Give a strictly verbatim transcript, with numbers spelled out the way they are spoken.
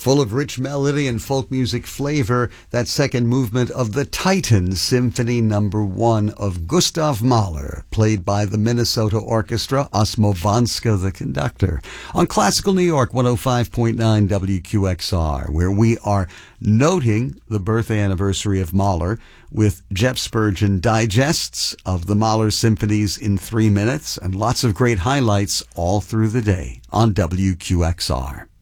Full of rich melody and folk music flavor, that second movement of the Titan Symphony Number One of Gustav Mahler, played by the Minnesota Orchestra, Osmovanska the conductor, on Classical New York one oh five point nine W Q X R, where we are noting the birthday anniversary of Mahler with Jeff Spurgeon digests of the Mahler symphonies in three minutes and lots of great highlights all through the day on W Q X R.